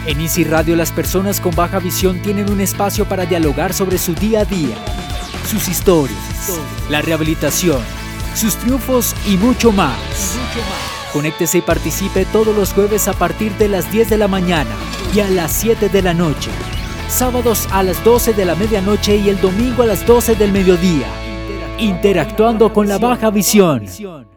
En Easy Radio, las personas con baja visión tienen un espacio para dialogar sobre su día a día, sus historias, la rehabilitación, sus triunfos y mucho más. Conéctese y participe todos los jueves a partir de las 10 de la mañana y a las 7 de la noche. Sábados a las 12 de la medianoche y el domingo a las 12 del mediodía. Interactuando con la baja visión.